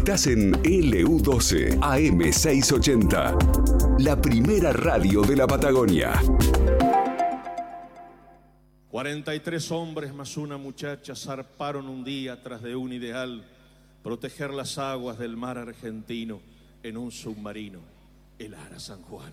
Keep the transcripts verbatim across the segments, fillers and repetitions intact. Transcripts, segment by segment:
Estás en L U doce A M seiscientos ochenta, la primera radio de la Patagonia. cuarenta y tres hombres más una muchacha zarparon un día tras de un ideal: proteger las aguas del mar argentino en un submarino, el Ara San Juan.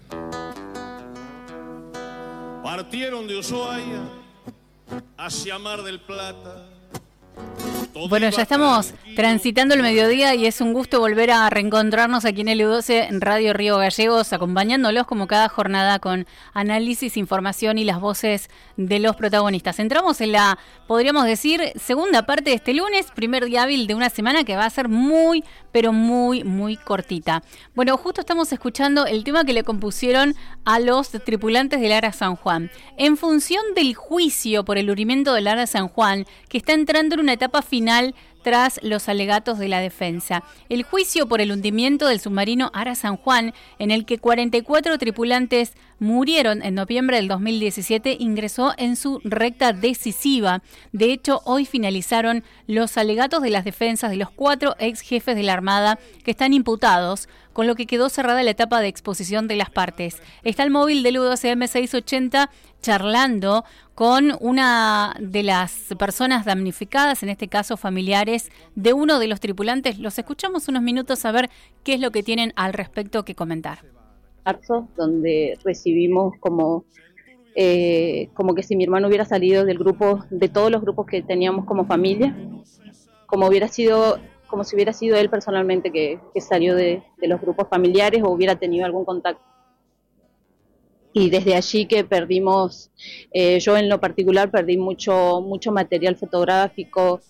Partieron de Ushuaia hacia Mar del Plata. Bueno, ya estamos transitando el mediodía y es un gusto volver a reencontrarnos aquí en L U doce en Radio Río Gallegos, acompañándolos como cada jornada con análisis, información y las voces de los protagonistas. Entramos en la, podríamos decir, segunda parte de este lunes, primer día hábil de una semana que va a ser muy, pero muy, muy cortita. Bueno, justo estamos escuchando el tema que le compusieron a los tripulantes del Ara San Juan. En función del juicio por el hundimiento del Ara San Juan, que está entrando en una etapa final tras los alegatos de la defensa. El juicio por el hundimiento del submarino Ara San Juan, en el que cuarenta y cuatro tripulantes murieron en noviembre del dos mil diecisiete, ingresó en su recta decisiva. De hecho, hoy finalizaron los alegatos de las defensas de los cuatro ex jefes de la Armada que están imputados, con lo que quedó cerrada la etapa de exposición de las partes. Está el móvil del L U doce A M seiscientos ochenta charlando con una de las personas damnificadas, en este caso familiares de uno de los tripulantes. Los escuchamos unos minutos a ver qué es lo que tienen al respecto que comentar. Marzo, donde recibimos como eh, como que si mi hermano hubiera salido del grupo, de todos los grupos que teníamos como familia, como hubiera sido, como si hubiera sido él personalmente que, que salió de, de los grupos familiares o hubiera tenido algún contacto. Y desde allí que perdimos, eh, yo en lo particular perdí mucho, mucho material fotográfico.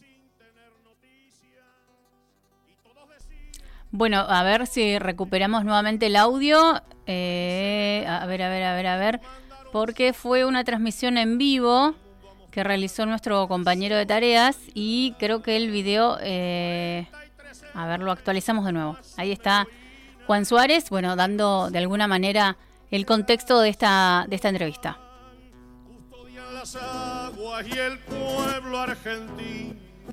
Bueno, a ver si recuperamos nuevamente el audio. Eh, a ver, a ver, a ver, a ver. Porque fue una transmisión en vivo que realizó nuestro compañero de tareas y creo que el video, eh, a ver, lo actualizamos de nuevo. Ahí está Juan Suárez, bueno, dando de alguna manera el contexto de esta, de esta entrevista. Custodian las aguas y el pueblo argentino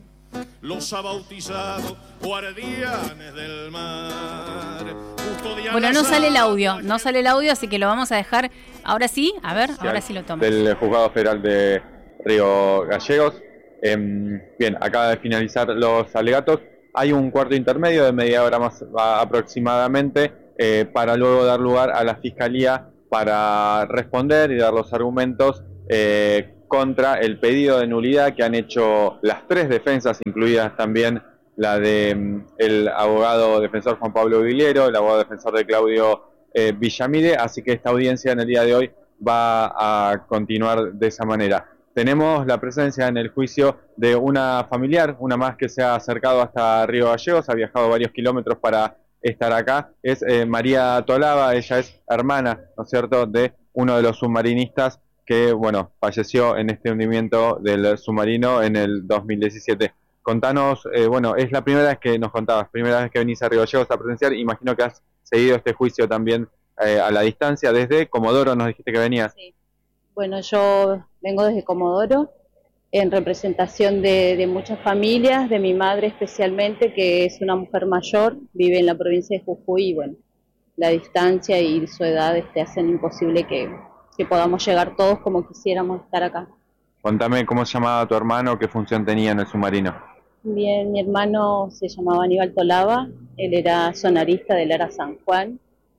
los ha bautizado guardianes del mar. Custodian bueno, no sale el audio, no sale el audio, así que lo vamos a dejar. Ahora sí, a ver, ahora sí lo tomo. Del Juzgado Federal de Río Gallegos. Eh, bien, acaba de finalizar los alegatos. Hay un cuarto intermedio de media hora más aproximadamente, eh, para luego dar lugar a la Fiscalía para responder y dar los argumentos eh, contra el pedido de nulidad que han hecho las tres defensas, incluidas también la de mm, el abogado defensor Juan Pablo Vigliero, el abogado defensor de Claudio eh, Villamide, así que esta audiencia en el día de hoy va a continuar de esa manera. Tenemos la presencia en el juicio de una familiar, una más que se ha acercado hasta Río Gallegos, ha viajado varios kilómetros para estar acá, es eh, María Tolaba. Ella es hermana, ¿no es cierto?, de uno de los submarinistas que, bueno, falleció en este hundimiento del submarino en el dos mil diecisiete. Contanos, eh, bueno, es la primera vez que nos contabas, primera vez que venís a Río Gallegos a presenciar, imagino que has seguido este juicio también eh, a la distancia, desde Comodoro nos dijiste que venías. Sí. Bueno, yo vengo desde Comodoro en representación de, de muchas familias, de mi madre especialmente, que es una mujer mayor, vive en la provincia de Jujuy, y bueno, la distancia y su edad este, hacen imposible que, que podamos llegar todos como quisiéramos estar acá. Contame cómo se llamaba tu hermano, qué función tenía en el submarino. Bien, mi hermano se llamaba Aníbal Tolaba, él era sonarista del Ara San Juan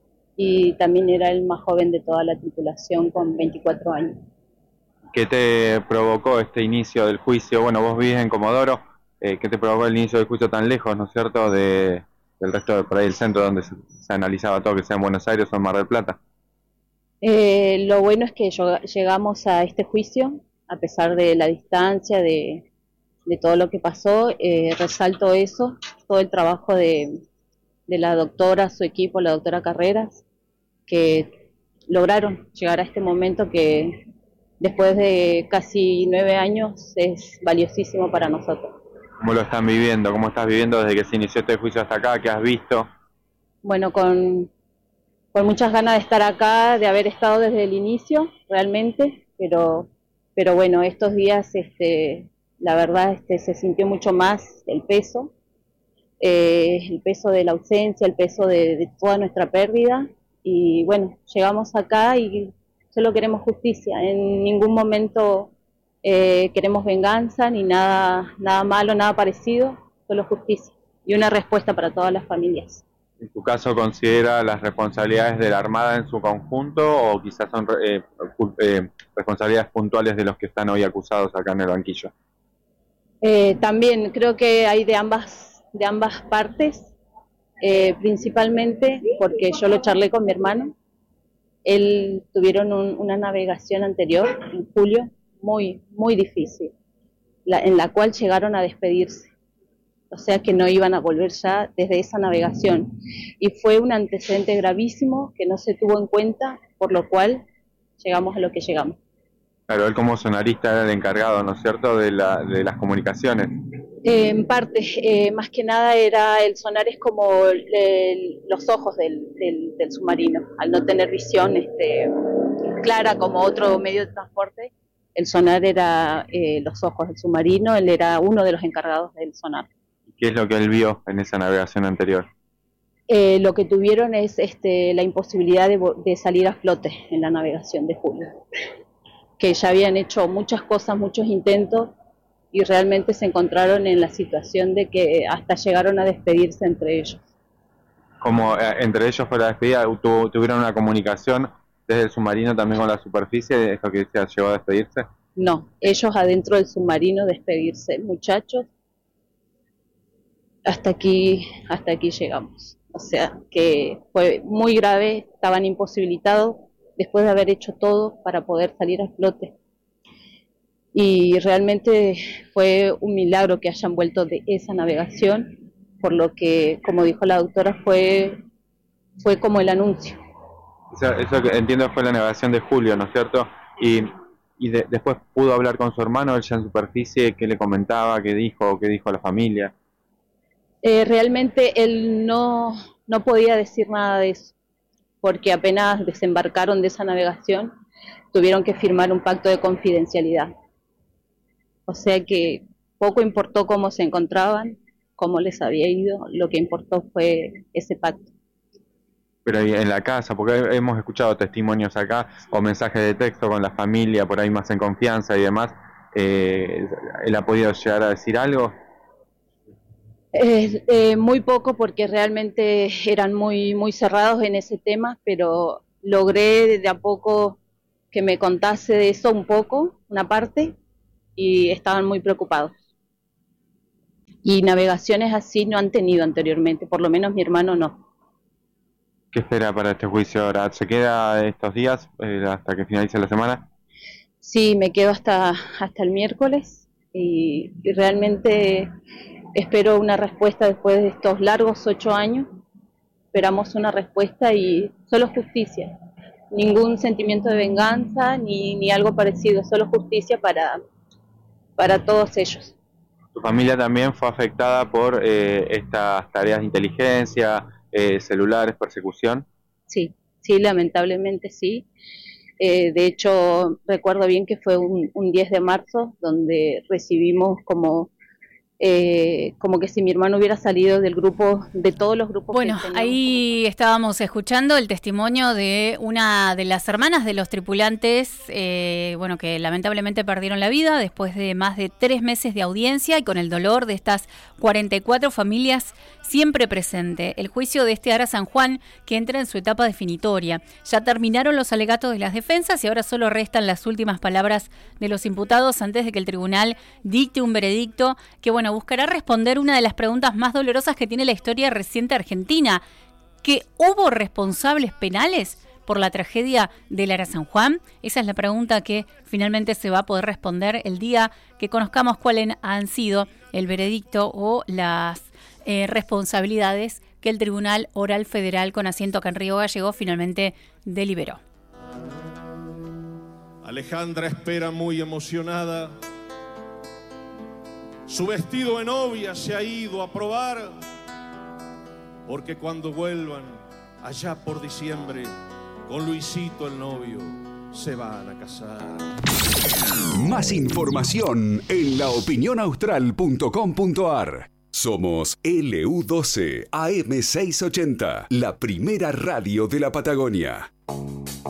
y también era el más joven de toda la tripulación con veinticuatro años. ¿Qué te provocó este inicio del juicio? Bueno, vos vivís en Comodoro, eh, ¿qué te provocó el inicio del juicio tan lejos, ¿no es cierto?, de, del resto de por ahí el centro donde se, se analizaba todo, que sea en Buenos Aires o en Mar del Plata? Eh, lo bueno es que yo, llegamos a este juicio, a pesar de la distancia, de, de todo lo que pasó, eh, resalto eso, todo el trabajo de, de la doctora, su equipo, la doctora Carreras, que lograron llegar a este momento que después de casi nueve años es valiosísimo para nosotros. ¿Cómo lo están viviendo? ¿Cómo estás viviendo desde que se inició este juicio hasta acá? ¿Qué has visto? Bueno, con, con muchas ganas de estar acá, de haber estado desde el inicio, realmente, pero, pero bueno, estos días, este, la verdad, este, se sintió mucho más el peso, eh, el peso de la ausencia, el peso de, de toda nuestra pérdida. Y bueno, llegamos acá y solo queremos justicia. En ningún momento eh, queremos venganza ni nada, nada malo, nada parecido, solo justicia y una respuesta para todas las familias. ¿En tu caso considera las responsabilidades de la Armada en su conjunto o quizás son eh, eh, responsabilidades puntuales de los que están hoy acusados acá en el banquillo? Eh, también creo que hay de ambas, de ambas partes, eh, principalmente porque yo lo charlé con mi hermano. Él tuvieron un, una navegación anterior, en julio, muy, muy difícil, la, en la cual llegaron a despedirse. O sea que no iban a volver ya desde esa navegación. Y fue un antecedente gravísimo que no se tuvo en cuenta, por lo cual llegamos a lo que llegamos. Claro, él como sonarista era el encargado, ¿no es cierto?, de, la, de las comunicaciones. Eh, en parte, eh, más que nada era el sonar es como el, los ojos del, del, del submarino. Al no tener visión este, clara como otro medio de transporte, el sonar era eh, los ojos del submarino, él era uno de los encargados del sonar. ¿Qué es lo que él vio en esa navegación anterior? Eh, lo que tuvieron es este, la imposibilidad de, de salir a flote en la navegación de julio. Que ya habían hecho muchas cosas, muchos intentos, y realmente se encontraron en la situación de que hasta llegaron a despedirse entre ellos. Como eh, entre ellos fue la despedida, tu, ¿tuvieron una comunicación desde el submarino también con la superficie? ¿Esto que decía, llegó a despedirse? No, ellos adentro del submarino despedirse. Muchachos, hasta aquí, hasta aquí llegamos. O sea, que fue muy grave, estaban imposibilitados después de haber hecho todo para poder salir a flote. Y realmente fue un milagro que hayan vuelto de esa navegación, por lo que, como dijo la doctora, fue, fue como el anuncio. O sea, eso que entiendo fue la navegación de julio, ¿no es cierto? Y, y de, después pudo hablar con su hermano, él ya en superficie, ¿qué le comentaba, qué dijo, qué dijo a la familia? Eh, realmente él no, no podía decir nada de eso, porque apenas desembarcaron de esa navegación, tuvieron que firmar un pacto de confidencialidad. O sea que poco importó cómo se encontraban, cómo les había ido, lo que importó fue ese pacto. Pero en la casa, porque hemos escuchado testimonios acá, o mensajes de texto con la familia, por ahí más en confianza y demás, eh, ¿él ha podido llegar a decir algo? Eh, eh, muy poco, porque realmente eran muy, muy cerrados en ese tema, pero logré de a poco que me contase de eso un poco, una parte, y estaban muy preocupados. Y navegaciones así no han tenido anteriormente, por lo menos mi hermano no. ¿Qué espera para este juicio ahora? ¿Se queda estos días eh, hasta que finalice la semana? Sí, me quedo hasta, hasta el miércoles y, y realmente espero una respuesta después de estos largos ocho años. Esperamos una respuesta y solo justicia. Ningún sentimiento de venganza ni, ni algo parecido, solo justicia para, para todos ellos. ¿Tu familia también fue afectada por eh, estas tareas de inteligencia, eh, celulares, persecución? Sí, sí, lamentablemente sí. Eh, de hecho, recuerdo bien que fue un, un diez de marzo donde recibimos como... Eh, como que si mi hermano hubiera salido del grupo, de todos los grupos. Bueno, que ahí como... estábamos escuchando el testimonio de una de las hermanas de los tripulantes, eh, bueno, que lamentablemente perdieron la vida después de más de tres meses de audiencia y con el dolor de estas cuarenta y cuatro familias siempre presente. El juicio de este Ara San Juan, que entra en su etapa definitoria. Ya terminaron los alegatos de las defensas y ahora solo restan las últimas palabras de los imputados antes de que el tribunal dicte un veredicto que, bueno, buscará responder una de las preguntas más dolorosas que tiene la historia reciente argentina, ¿que hubo responsables penales por la tragedia del Ara San Juan? Esa es la pregunta que finalmente se va a poder responder el día que conozcamos cuáles han sido el veredicto o las eh, responsabilidades que el Tribunal Oral Federal con asiento acá en Río Gallegos finalmente deliberó. Alejandra espera muy emocionada. Su vestido de novia se ha ido a probar, porque cuando vuelvan allá por diciembre con Luisito el novio se van a casar. Más información en la opinión austral punto com punto a r. Somos L U doce A M seiscientos ochenta, la primera radio de la Patagonia.